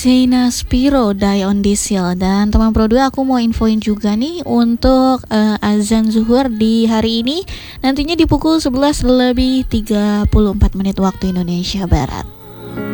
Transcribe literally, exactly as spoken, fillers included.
Sena Spiro, Die on This Hill. Dan teman Pro dua, aku mau infoin juga nih untuk uh, azan zuhur di hari ini nantinya di pukul sebelas lebih tiga puluh empat menit waktu Indonesia Barat.